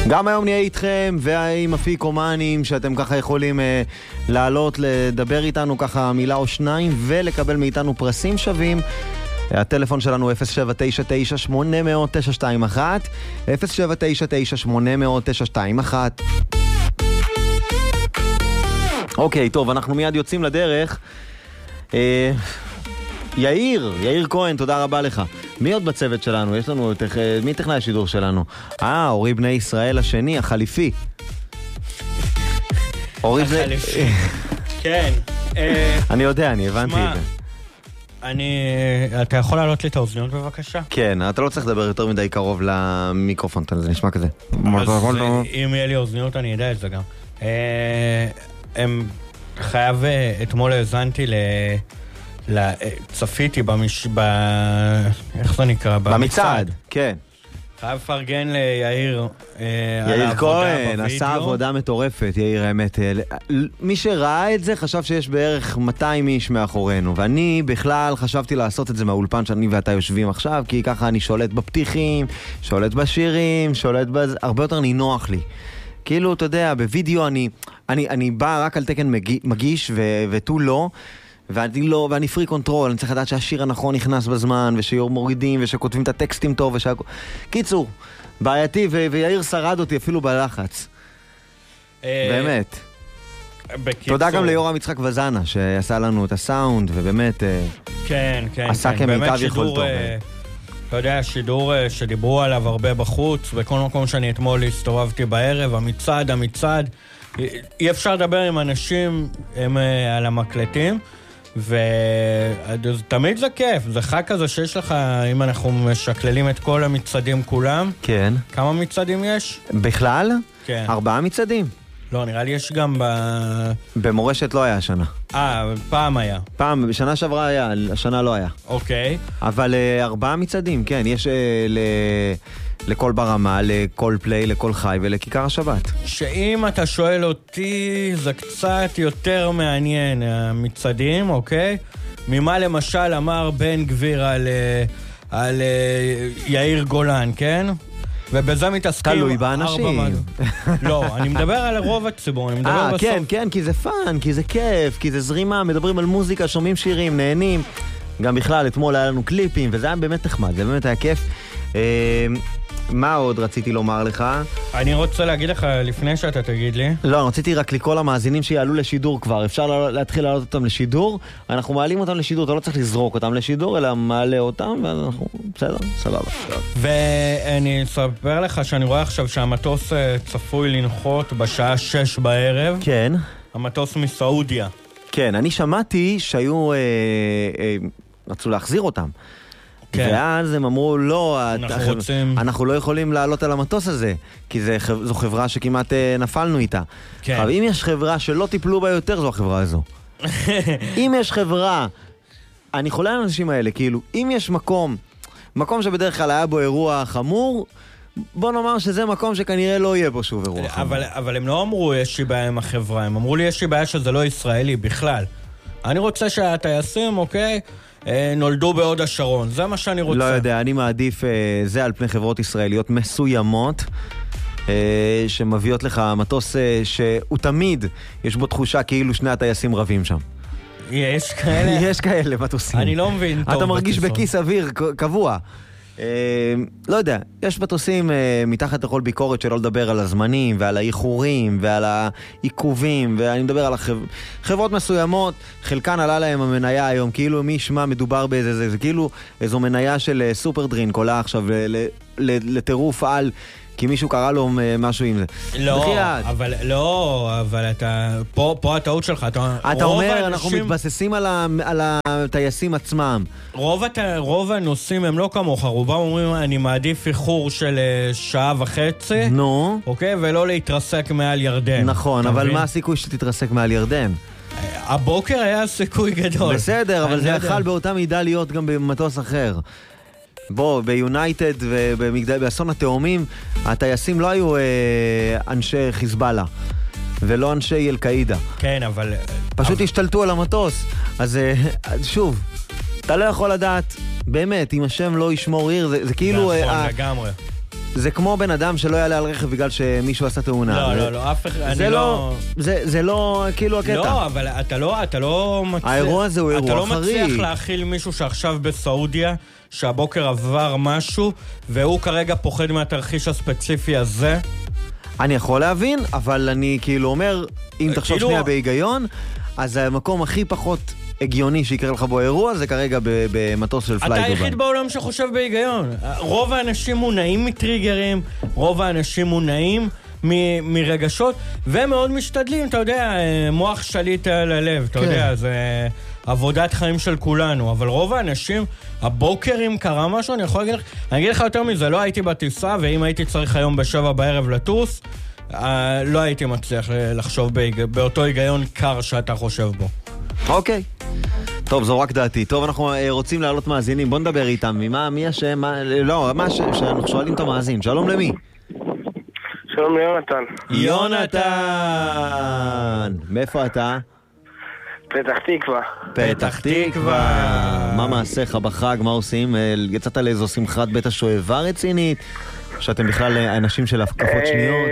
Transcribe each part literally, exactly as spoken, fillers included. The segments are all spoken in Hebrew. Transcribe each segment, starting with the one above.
גם היום נהיה איתכם, ועם אפיק אומנים שאתם ככה יכולים אה, לעלות, לדבר איתנו ככה מילה או שניים, ולקבל מאיתנו פרסים שווים. הטלפון שלנו אפס שבע תשע תשע שמונה אפס אפס תשע שתיים אחת, אפס שבע תשע תשע שמונה אפס אפס תשע שתיים אחת. אוקיי, טוב, אנחנו מיד יוצאים לדרך. אה, יאיר, יאיר כהן, תודה רבה לך. מי עוד בצוות שלנו? יש לנו, תכ... מי טכנאי השידור שלנו? אה, אורי בני ישראל השני, החליפי. אורי בני... החליפי. כן. אני יודע, אני הבנתי את זה. אני... אתה יכול להעלות לי את האוזניות בבקשה? כן, אתה לא צריך לדבר יותר מדי קרוב למיקרופון, זה נשמע כזה. אז אם יהיה לי אוזניות אני יודע את זה גם. הם חייב, אתמול האזנתי ל... צפיתי במש... ב... איך זה נקרא? במצעד, כן. חייב פרגן ליאיר יאיר כהן, עשה עבודה מטורפת, יאיר, האמת. מי שראה את זה חשב שיש בערך מאתיים איש מאחורינו, ואני בכלל חשבתי לעשות את זה מהאולפן שאני ואתה יושבים עכשיו, כי ככה אני שולט בפתיחים, שולט בשירים, שולט בזה, הרבה יותר נינוח לי. כאילו, אתה יודע, בווידאו אני, אני, אני בא רק על תקן מגיש ותו לא, ואני לא, ואני פרי קונטרול, אני צריך לדעת שהשיר הנכון נכנס בזמן, ושיור מורידים, ושכותבים את הטקסטים טוב, ושהכל... קיצור, בעייתי, ו- ויאיר שרד אותי אפילו בלחץ. באמת. בקיצור. תודה גם ליורם יצחק וזנה, שעשה לנו את הסאונד, ובאמת... כן, כן, עשה כן. כמיטב יכולתו. אתה יודע, שידור שדיברו עליו הרבה בחוץ, בכל מקום שאני אתמול הסתובבתי בערב, המצעד, המצעד, אי אפשר לדבר עם אנשים הם, על המקלטים, ותמיד זה כיף, זה חג כזה שיש לך, אם אנחנו משקללים את כל המצעדים כולם. כן. כמה מצעדים יש? בכלל? כן. ארבעה מצעדים. לא, נראה לי יש גם ב... במורשת לא היה השנה. אה, פעם היה. פעם, בשנה שעברה היה, השנה לא היה. אוקיי. אבל uh, ארבעה מצעדים, כן, יש uh, ל... לכל ברמה, לכל פליי, לכל חי ולכיכר השבת. שאם אתה שואל אותי, זה קצת יותר מעניין, המצעדים, אוקיי? ממה למשל אמר בן גביר על, על יאיר גולן, כן? ובזה מתעסקים... תלוי באנשים. לא, אני מדבר על רוב הציבור, אני מדבר 아, בסוף... כן, כן, כי זה פן, כי זה כיף, כי זה זרימה, מדברים על מוזיקה, שומעים שירים, נהנים. גם בכלל, אתמול היה לנו קליפים, וזה היה באמת נחמד, זה באמת היה כיף. מה עוד רציתי לומר לך? אני רוצה להגיד לך לפני שאתה תגיד לי. לא, רציתי רק לקרוא למאזינים שיעלו לשידור כבר. אפשר להתחיל להעלות אותם לשידור. אנחנו מעלים אותם לשידור, אתה לא צריך לזרוק אותם לשידור, אלא מעלה אותם, ואנחנו... בסדר, סבבה. ואני אספר לך שאני רואה עכשיו שהמטוס צפוי לנחות בשעה שש בערב. כן. המטוס מסעודיה. כן, אני שמעתי שהיו... אה, אה, רצו להחזיר אותם. כן. ואז הם אמרו, לא, אנחנו, הח... רוצים... אנחנו לא יכולים לעלות על המטוס הזה, כי זה, זו חברה שכמעט נפלנו איתה. כן. אבל אם יש חברה שלא טיפלו בה יותר, זו החברה הזו. אם יש חברה, אני חולה על האנשים האלה, כאילו, אם יש מקום, מקום שבדרך כלל היה בו אירוע חמור, בוא נאמר שזה מקום שכנראה לא יהיה בו שוב אירוע חמור. אבל, אבל הם לא אמרו יש לי בעיה עם החברה, הם אמרו לי יש לי בעיה שזה לא ישראלי בכלל. אני רוצה שהטייסים, אוקיי? נולדו בעוד השרון, זה מה שאני רוצה. לא יודע, אני מעדיף זה על פני חברות ישראליות מסוימות שמביאות לך מטוס שהוא תמיד יש בו תחושה כאילו שני הטייסים רבים שם. יש כאלה? יש כאלה מטוסים. אני לא מבין טוב. אתה מרגיש בכיס אוויר קבוע. לא יודע, יש מטוסים מתחת לכל ביקורת שלא לדבר על הזמנים ועל האיחורים ועל העיכובים, ואני מדבר על חברות מסוימות, חלקן עלה להם המניה היום, כאילו מי ישמע מדובר באיזה, זה, זה כאילו איזו מניה של סופר דרינק עולה עכשיו לטירוף על, כי מישהו קרא לו משהו עם זה. לא, אבל לא, אבל אתה, פה, פה הטעות שלך. אתה, אתה אומר, האנשים, אנחנו מתבססים על, ה, על הטייסים עצמם. רוב, הת, רוב הנושאים הם לא כמוך, רובם אומרים, אני מעדיף איחור של שעה וחצי, נו. אוקיי, ולא להתרסק מעל ירדן. נכון, אבל מבין? מה הסיכוי שתתרסק מעל ירדן? הבוקר היה סיכוי גדול. בסדר, אבל זה יכל באותה מידה להיות גם במטוס אחר. בוא, ביונייטד ובאסון התאומים, הטייסים לא היו אה, אנשי חיזבאללה, ולא אנשי אל-קאידה. כן, אבל... פשוט אבל... השתלטו על המטוס. אז אה, שוב, אתה לא יכול לדעת, באמת, אם השם לא ישמור עיר, זה, זה כאילו... נכון, אה, לגמרי. זה כמו בן אדם שלא יעלה על רכב בגלל שמישהו עשה תאונה. לא, לא, לא, אף אחד, אני לא... זה לא כאילו הקטע. לא, אבל אתה לא, אתה לא מצליח... האירוע הזה הוא אירוע חריג. אתה לא מצליח להכיל מישהו שעכשיו בסעודיה, שהבוקר עבר משהו, והוא כרגע פוחד מהתרחיש הספציפי הזה. אני יכול להבין, אבל אני כאילו אומר, אם תחשוב שנייה בהיגיון, אז המקום הכי פחות הגיוני שיקרה לך בו אירוע, זה כרגע במטוס של פליי דוביי. אתה היחיד בעולם שחושב בהיגיון. רוב האנשים מונעים מטריגרים, רוב האנשים מונעים מ- מרגשות, ומאוד משתדלים, אתה יודע, מוח שליט על הלב, אתה כן. יודע, זה עבודת חיים של כולנו, אבל רוב האנשים, הבוקר אם קרה משהו, אני יכול להגיד לך, אני אגיד לך יותר מזה, לא הייתי בטיסה, ואם הייתי צריך היום בשבע בערב לטוס, לא הייתי מצליח לחשוב בהיג... באותו היגיון קר שאתה חושב בו. אוקיי. טוב, זו רק דעתי. טוב, אנחנו רוצים לעלות מאזינים, בוא נדבר איתם. ממה, מי השם? מה, לא, מה ש... שאנחנו שואלים את המאזין. שלום למי? שלום ליונתן. יונתן! מאיפה אתה? פתח תקווה. פתח תקווה. מה מעשיך בחג? מה עושים? יצאת לאיזו שמחת בית השואבה רצינית? שאתם בכלל אנשים של הקפות שניות?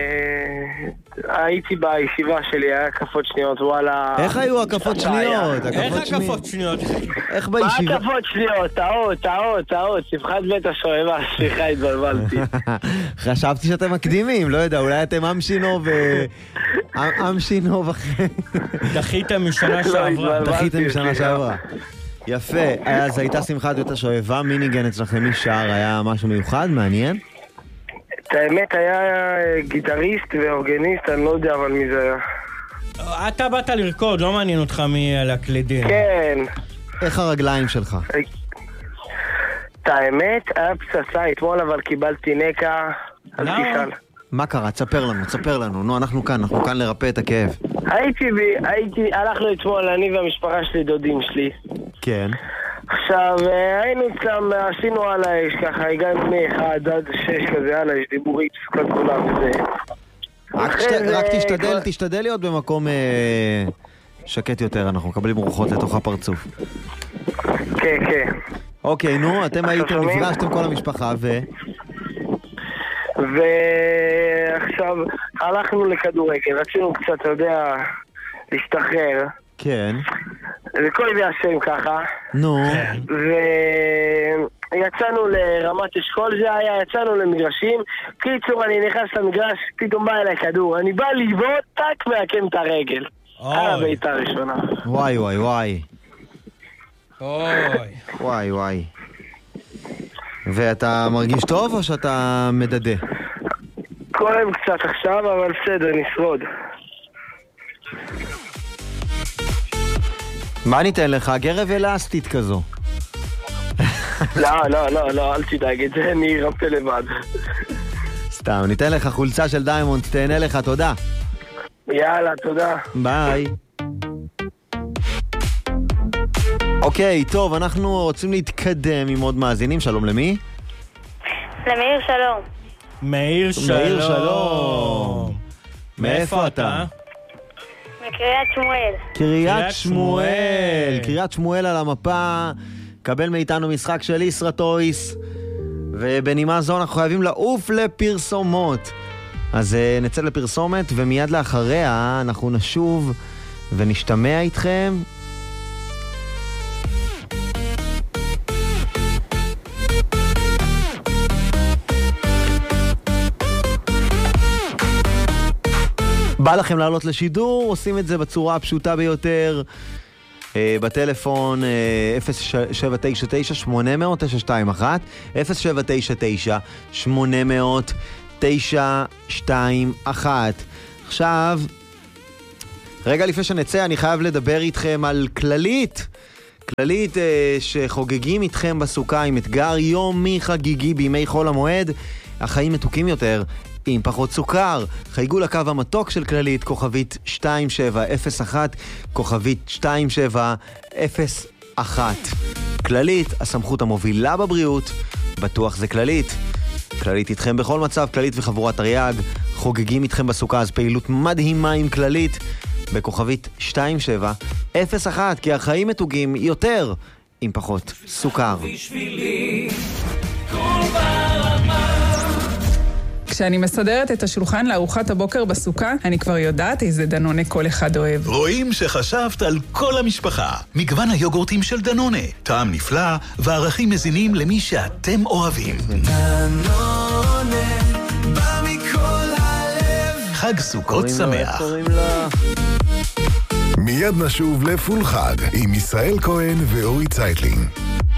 הייתי בישיבה שלי, היה הקפות שניות, וואלה... איך היו הקפות שניות? איך הקפות שניות? איך בישיבה? מה הקפות שניות? טעות, טעות, טעות, שמחת בית השואבה, סליחה, התבלבלתי. חשבתי שאתם מקדימים, לא יודע, אולי אתם אמשינו ו... אמשינו אחרי... דחיתם משנה שעברה. דחיתם משנה שעברה. יפה, אז הייתה שמחת בית השואבה, מי ניגן אצלכם? מי שר? היה משהו מיוחד, מעניין? את האמת היה גיטריסט ואורגניסט, אני לא יודע אבל מי זה היה. אתה באת לרקוד, לא מעניין אותך מי על הקלידים. כן. איך הרגליים שלך? את האמת, היה פצצה אתמול, אבל קיבלתי נקע, אז תשאל. מה קרה? תספר לנו, תספר לנו. נו, אנחנו כאן, אנחנו כאן לרפא את הכאב. הייתי, הייתי, הלכנו אתמול, אני והמשפחה שלי, דודים שלי. כן. עכשיו, היינו אצלם, עשינו על האש, ככה, הגענו מאחד עד שש כזה, על האש, דיבורית, סוכת כולה וזה. רק תשתדל, תשתדל להיות במקום שקט יותר, אנחנו מקבלים רוחות לתוך הפרצוף. כן, כן. אוקיי, נו, אתם הייתם, נפגשתם כל המשפחה, ו... ועכשיו, הלכנו לכדורגל, רצינו קצת, אתה יודע, להשתחרר. כן. וכל זה השם ככה. נו. ויצאנו לרמת אשכול זה היה, יצאנו למגרשים. קיצור, אני נכנס למגרש, פתאום בא אליי כדור. אני בא לבעוט, טק, מעקם את הרגל. על הביתה הראשונה. וואי, וואי, וואי. אוי. וואי, וואי. ואתה מרגיש טוב או שאתה מדדה? כואב קצת עכשיו, אבל בסדר, נשרוד. מה ניתן לך? גרב אלסטית כזו. לא, לא, לא, לא, אל תדאג את זה, אני רפא לבד. סתם, ניתן לך חולצה של דיימונד, תהנה לך, תודה. יאללה, תודה. ביי. אוקיי, טוב, אנחנו רוצים להתקדם עם עוד מאזינים. שלום למי? למאיר שלום. מאיר שלום. מאיר שלום. מאיפה אתה? מקריית שמואל. קריית שמואל. קריית שמואל על המפה. קבל מאיתנו משחק של ישרטויס. ובנימה זו אנחנו חייבים לעוף לפרסומות. אז נצא לפרסומת ומיד לאחריה אנחנו נשוב ונשתמע איתכם. בא לכם לעלות לשידור, עושים את זה בצורה הפשוטה ביותר, אה, בטלפון אה, אפס שבע תשע תשע שמונה אפס אפס תשע שתיים אחת, אפס שבע תשע תשע שמונה אפס אפס תשע שתיים אחת. עכשיו, רגע לפני שנצא, אני חייב לדבר איתכם על כללית. כללית אה, שחוגגים איתכם בסוכה עם אתגר יומי חגיגי בימי חול המועד. החיים מתוקים יותר עם פחות סוכר. חייגו לקו המתוק של כללית, כוכבית שתיים שבע אפס אחת, כוכבית שתיים שבע אפס אחת. כללית, הסמכות המובילה בבריאות, בטוח זה כללית. כללית איתכם בכל מצב, כללית וחבורת תרי"ג חוגגים איתכם בסוכה, אז פעילות מדהימה עם כללית בכוכבית שתיים שבע אפס אחת, כי החיים מתוגים יותר עם פחות סוכר. בשבילי כל ברמה כשאני מסדרת את השולחן לארוחת הבוקר בסוכה, אני כבר יודעת איזה דנונה כל אחד אוהב. רואים שחשבת על כל המשפחה. מגוון היוגורטים של דנונה. טעם נפלא וערכים מזינים למי שאתם אוהבים. דנונה, בא מכל הלב. חג סוכות שמח. מיד נשוב לפול חג עם ישראל כהן ואורי צייטלין.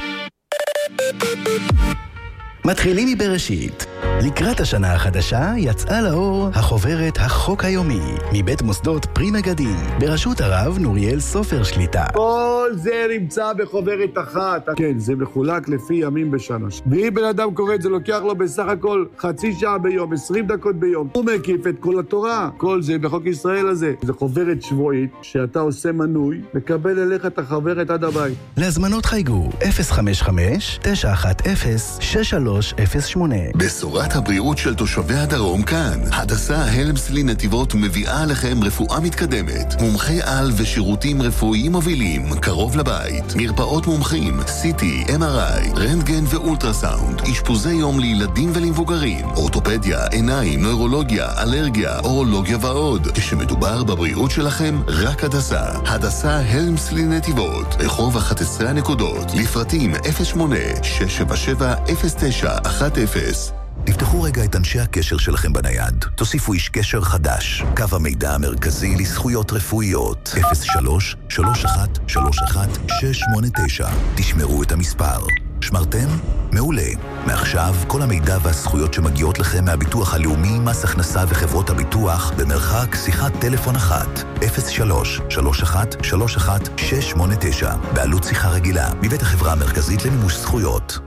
מתחילים מבראשית. לקראת השנה החדשה יצאה לאור החוברת החוק היומי מבית מוסדות פרי מגדים בראשות הרב נוריאל סופר שליטה. כל זה נמצא בחוברת אחת. כן, זה מחולק לפי ימים בשנה. ואם בן אדם קורא את זה, לוקח לו בסך הכל חצי שעה ביום, עשרים דקות ביום. הוא מקיף את כל התורה. כל זה בחוק ישראל הזה. זה חוברת שבועית שאתה עושה מנוי, מקבל אליך את החוברת עד הבית. להזמנות חייגו אפס חמש חמש תשע אחת אפס שש שלוש אפס שמונה. בשורת הבריאות של תושבי הדרום כאן. הדסה הלמסלי נתיבות מביאה לכם רפואה מתקדמת. מומחי על ושירותים רפואיים מובילים קרוב לבית. מרפאות מומחים, סי טי, אם אר איי, רנטגן ואולטרסאונד. אשפוזי יום לילדים ולמבוגרים. אורתופדיה, עיניים, נוירולוגיה, אלרגיה, אורולוגיה ועוד. כשמדובר בבריאות שלכם, רק הדסה. הדסה הלמסלי נתיבות. רחוב אחת עשרה נקודות. לפרטים אפס שמונה שש שבע שבע אפס תשע אחת אפס. תפתחו רגע את אנשי הקשר שלכם בנייד. תוסיפו איש קשר חדש. קו המידע המרכזי לזכויות רפואיות. אפס שלוש שלוש אחת שלוש אחת שש שמונה תשע. תשמרו את המספר. שמרתם? מעולה. מעכשיו כל המידע והזכויות שמגיעות לכם מהביטוח הלאומי, מס הכנסה וחברות הביטוח במרחק שיחת טלפון אחת. אפס שלוש שלוש אחת שלוש אחת שש שמונה תשע. בעלות שיחה רגילה. מבית החברה המרכזית למימוש זכויות.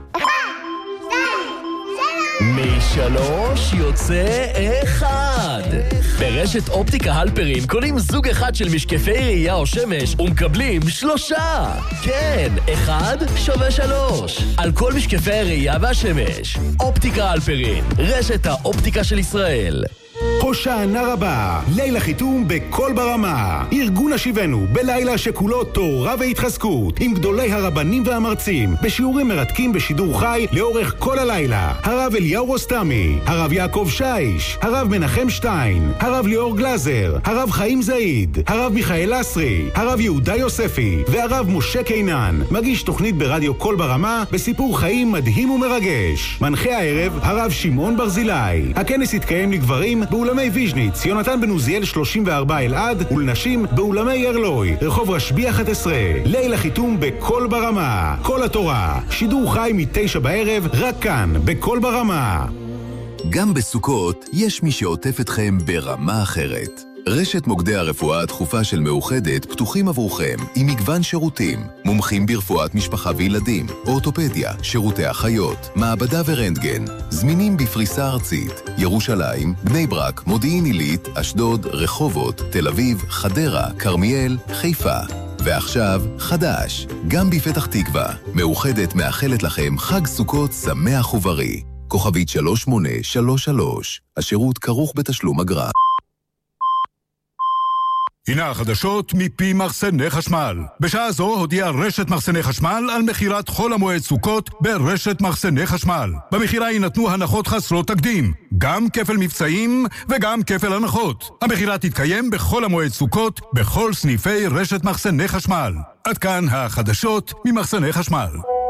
משלוש יוצא אחד. ברשת אופטיקה הלפרין קונים זוג אחד של משקפי ראייה או שמש ומקבלים שלושה. כן, אחד שווה שלוש. על כל משקפי הראייה והשמש. אופטיקה הלפרין, רשת האופטיקה של ישראל. הושענא רבה, לילה חיתום בכל ברמה. ארגון השיבנו בלילה שכולו תורה והתחזקות, עם גדולי הרבנים והמרצים, בשיעורים מרתקים בשידור חי לאורך כל הלילה. הרב אליהו רוסטמי, הרב יעקב שיש, הרב מנחם שטיין, הרב ליאור גלזר, הרב חיים זעיד, הרב מיכאל אסרי, הרב יהודה יוספי והרב משה קינן. מגיש תוכנית ברדיו כל ברמה בסיפור חיים מדהים ומרגש. מנחה הערב הרב שמעון ברזילי. הכנס יתקיים לגברים באולמי ויז'ניץ, יונתן בן עוזיאל שלושים וארבע אלעד, ולנשים באולמי ירלוי, רחוב רשב"י אחת עשרה. לילה חיתום בכל ברמה. כל התורה. שידור חי מתשע בערב, רק כאן, בכל ברמה. גם בסוכות יש מי שעוטף אתכם ברמה אחרת. רשת מוקדי הרפואה הדחופה של מאוחדת פתוחים עבורכם עם מגוון שירותים, מומחים ברפואת משפחה וילדים, אורתופדיה, שירותי אחיות, מעבדה ורנטגן, זמינים בפריסה ארצית, ירושלים, בני ברק, מודיעין עילית, אשדוד, רחובות, תל אביב, חדרה, כרמיאל, חיפה. ועכשיו, חדש, גם בפתח תקווה, מאוחדת מאחלת לכם חג סוכות שמח ובריא. כוכבית שלוש שמונה שלוש שלוש, השירות כרוך בתשלום אגרה. הנה החדשות מפי מחסני חשמל. בשעה זו הודיעה רשת מחסני חשמל על מחירת חול המועד סוכות ברשת מחסני חשמל. במחירה יינתנו הנחות חסרות תקדים, גם כפל מבצעים וגם כפל הנחות. המחירה תתקיים בכל המועד סוכות בכל סניפי רשת מחסני חשמל. עד כאן החדשות ממחסני חשמל.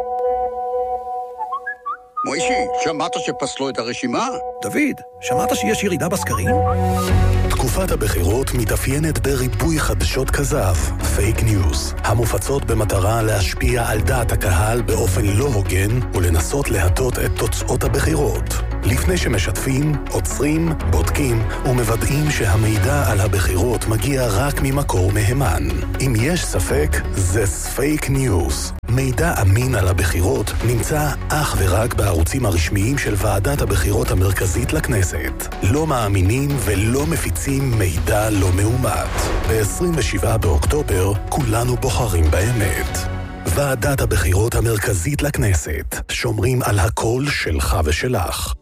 מוישי, שמעת שפסלו את הרשימה? דוד, שמעת שיש ירידה בסקרים? תקופת הבחירות מתאפיינת בריבוי חדשות כזב, פייק ניוז, המופצות במטרה להשפיע על דעת הקהל באופן לא הוגן ולנסות להטות את תוצאות הבחירות. לפני שמשתפים, עוצרים, בודקים ומוודאים שהמידע על הבחירות מגיע רק ממקור מהימן. אם יש ספק, זה פייק ניוז. מידע אמין על הבחירות נמצא אך ורק בערוצים הרשמיים של ועדת הבחירות המרכזית לכנסת. לא מאמינים ולא מפיצים מידע לא מאומת. ב-עשרים ושבעה באוקטובר כולנו בוחרים באמת. ועדת הבחירות המרכזית לכנסת. שומרים על הקול שלך ושלך.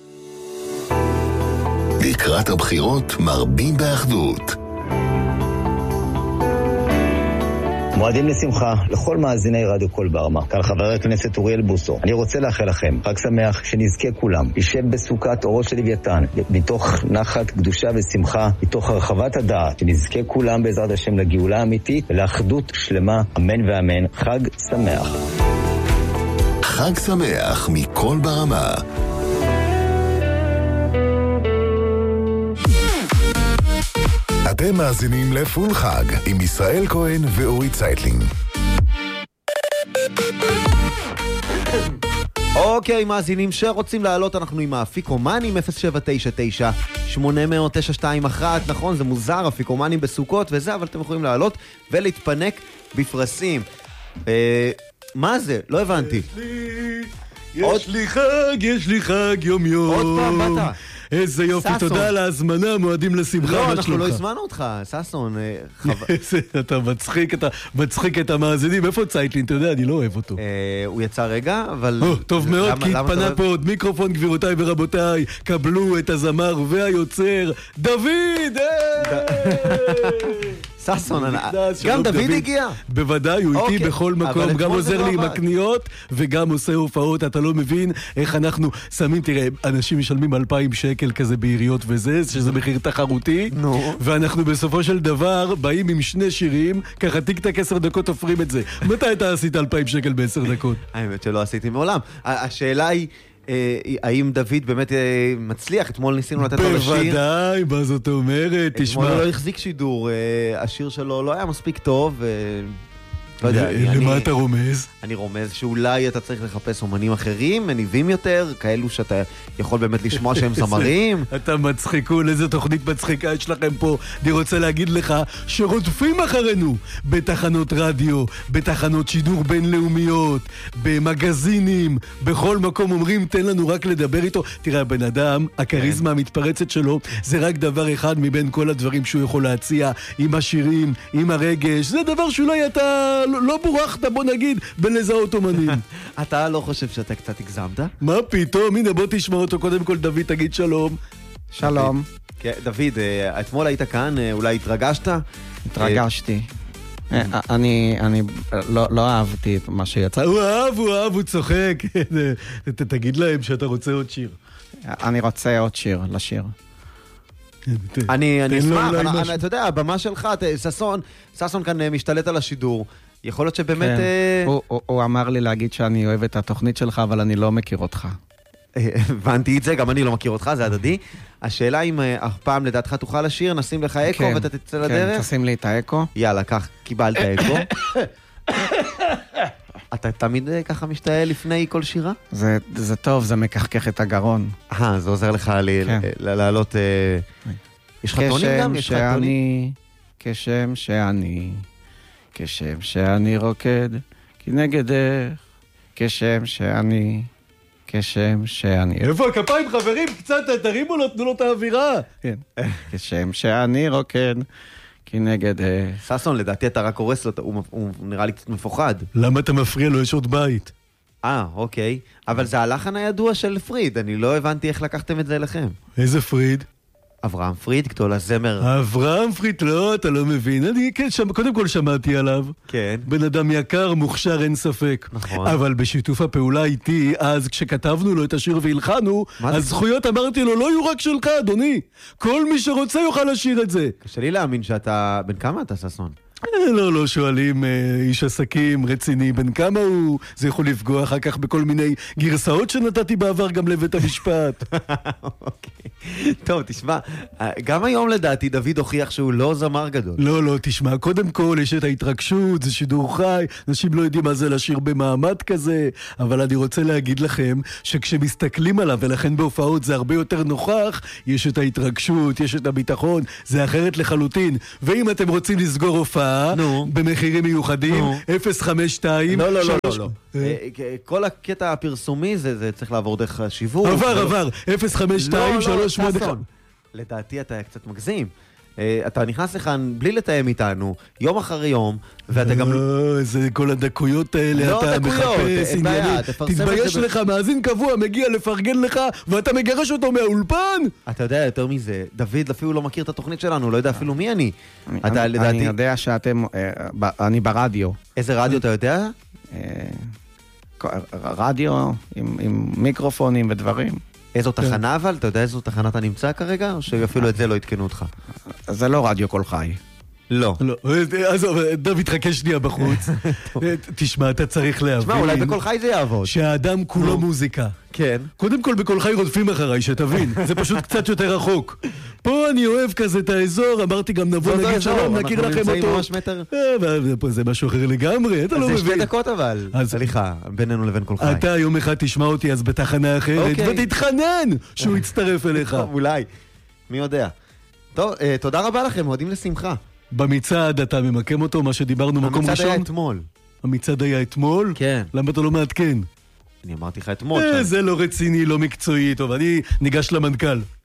לקראת הבחירות מרבים באחדות. מועדים לשמחה לכל מאזיני רדיו קול ברמה. כאן חבר הכנסת אוריאל בוסו. אני רוצה לאחל לכם חג שמח, שנזכה כולם יישב בסוכת אורו של לוויתן, מתוך נחת, קדושה ושמחה, מתוך הרחבת הדעת, שנזכה כולם בעזרת השם לגאולה האמיתית ולאחדות שלמה, אמן ואמן. חג שמח. חג שמח מכל ברמה. אתם מאזינים לפול חג עם ישראל כהן ואורי צייטלין. אוקיי, מאזינים שרוצים לעלות, אנחנו עם האפיקומנים אפס שבע תשע תשע שמונה אפס אפס תשע שתיים אחת, נכון, זה מוזר, אפיקומנים בסוכות וזה, אבל אתם יכולים לעלות ולהתפנק בפרסים. אה, מה זה? לא הבנתי. יש לי חג, יש לי חג יום יום. עוד פעם באת. איזה יופי, תודה על ההזמנה, מועדים לשמחה. לא, אנחנו לא הזמנו אותך, ססון. אתה מצחיק את המאזינים. איפה צייטלין? אתה יודע, אני לא אוהב אותו. הוא יצא רגע, אבל... טוב מאוד, כי התפנה פה עוד מיקרופון, גבירותיי ורבותיי, קבלו את הזמר והיוצר, דוד! ססון, גם דוד הגיע? בוודאי, הוא איתי בכל מקום, גם עוזר לי עם הקניות, וגם עושה הופעות, אתה לא מבין איך אנחנו שמים, תראה, אנשים משלמים אלפיים שקל כזה בעיריות וזה, שזה מחיר תחרותי, ואנחנו בסופו של דבר באים עם שני שירים, ככה טיק טק עשר דקות תופרים את זה. מתי אתה עשית אלפיים שקל בעשר דקות? האמת שלא עשיתי מעולם. השאלה היא, האם דוד באמת מצליח? אתמול ניסינו לתת לו לשיר. בוודאי, מה זאת אומרת? תשמע. אתמול לא החזיק שידור, השיר שלו לא היה מספיק טוב. למה אתה רומז? אני רומז שאולי אתה צריך לחפש אומנים אחרים, מניבים יותר, כאלו שאתה יכול באמת לשמוע שהם זמרים. אתה מצחיקון, איזה תוכנית מצחיקה יש לכם פה. אני רוצה להגיד לך שרודפים אחרינו בתחנות רדיו, בתחנות שידור בינלאומיות, במגזינים, בכל מקום אומרים תן לנו רק לדבר איתו. תראה, הבן אדם, הקריזמה המתפרצת שלו, זה רק דבר אחד מבין כל הדברים שהוא יכול להציע, עם השירים, עם הרגש. זה דבר שאולי אתה לא בורחת, בוא נגיד, בלזהות אומנים. אתה לא חושב שאתה קצת הגזמת? מה פתאום? הנה בוא תשמע אותו. קודם כל דוד, תגיד שלום. שלום. דוד, אתמול היית כאן, אולי התרגשת? התרגשתי. אני לא אהבתי את מה שיצא. הוא אהב, הוא אהב, הוא צוחק. תגיד להם שאתה רוצה עוד שיר. אני רוצה עוד שיר, לשיר. אני אשמח, אתה יודע, הבמה שלך, ססון, ססון כאן משתלט על השידור. יכול להיות שבאמת... הוא אמר לי להגיד שאני אוהב את התוכנית שלך, אבל אני לא מכיר אותך. הבנתי את זה, גם אני לא מכיר אותך, זה הדדי. השאלה אם הפעם לדעתך תוכל לשיר, נשים לך אקו ואתה תצא לדרך? כן, תשים לי את האקו. יאללה, כך, קיבלת אקו. אתה תמיד ככה משתעל לפני כל שירה? זה טוב, זה מקחקח את הגרון. אה, זה עוזר לך לעלות... יש לך טונים גם? יש לך טונים? כשם שאני, כשם שאני רוקד, כי נגדך, כשם שאני, כשם שאני... איפה הכפיים חברים? קצת תרימו לו, תנו לו את האווירה. כן. כשם שאני רוקד, כי נגדך. ססון, לדעתי אתה רק הורס לו, הוא נראה לי קצת מפוחד. למה אתה מפריע לו? יש עוד בית. אה, אוקיי. אבל זה הלחן הידוע של פריד, אני לא הבנתי איך לקחתם את זה אליכם. איזה פריד? אברהם פריד, גדול הזמר. אברהם פריד, לא, אתה לא מבין. אני כן, שם, קודם כל שמעתי עליו. כן. בן אדם יקר, מוכשר, אין ספק. נכון. אבל בשיתוף הפעולה איתי, אז כשכתבנו לו את השיר והלחנו, הזכויות אמרתי לו, לא יהיו רק שלך, אדוני. כל מי שרוצה יוכל לשיר את זה. קשה לי להאמין שאתה... בן כמה אתה, ססון? לא, לא שואלים איש עסקים רציני בן כמה הוא, זה יכול לפגוע אחר כך בכל מיני גרסאות שנתתי בעבר גם לבית המשפט. אוקיי, טוב, תשמע, גם היום לדעתי דוד הוכיח שהוא לא זמר גדול. לא, לא, תשמע, קודם כל יש את ההתרגשות, זה שידור חי, אנשים לא יודעים מה זה לשיר במעמד כזה, אבל אני רוצה להגיד לכם שכשמסתכלים עליו, ולכן בהופעות זה הרבה יותר נוכח, יש את ההתרגשות, יש את הביטחון, זה אחרת לחלוטין. ואם אתם רוצים לסגור הופעה, במחירים מיוחדים, אפס חמש שתיים. לא, לא, לא, לא. כל הקטע הפרסומי זה צריך לעבור דרך השיווק. עבר, עבר. אפס חמש שתיים שלוש שמונה. לדעתי אתה קצת מגזים. אתה נכנס לכאן בלי לתאם איתנו, יום אחרי יום, ואתה גם... זה כל הדקויות האלה, אתה מחפש עניינים. תתבייש לך, מאזין קבוע, מגיע לפרגן לך, ואתה מגרש אותו מהאולפן? אתה יודע, יותר מזה, דוד אפילו לא מכיר את התוכנית שלנו, לא יודע אפילו מי אני. אני יודע שאתם... אני ברדיו. איזה רדיו אתה יודע? רדיו עם מיקרופונים ודברים. איזו תחנה אבל? אתה יודע איזו תחנה אתה נמצא כרגע? או שאפילו את זה לא התקנו אותך? זה לא רדיו כל חי. לא. עזוב, דוד חכה שנייה בחוץ. תשמע, אתה צריך להבין. תשמע, אולי בכל חי זה יעבוד. שהאדם כולו מוזיקה. כן. קודם כל בכל חי רודפים אחריי, שתבין. זה פשוט קצת יותר רחוק. פה אני אוהב כזה את האזור, אמרתי גם נבוא נגיד שלום, נכיר לכם אותו. אנחנו נמצאים ממש מטר. זה משהו אחר לגמרי, אתה לא מבין. זה שתי דקות אבל. סליחה, בינינו לבין כל חי. אתה יום אחד תשמע אותי אז בתחנה אחרת, ותתחנן שהוא יצטרף אליך. אולי. מי יודע. טוב, תודה רבה לכם, מועדים לשמחה. במצעד אתה ממקם אותו, מה שדיברנו מקום ראשון? המצעד היה אתמול. המצעד היה אתמול? כן. למה אתה לא מעדכן? אני אמרתי לך אתמול. זה לא רציני, לא מקצועי. טוב, אני ניגש למנכ"ל.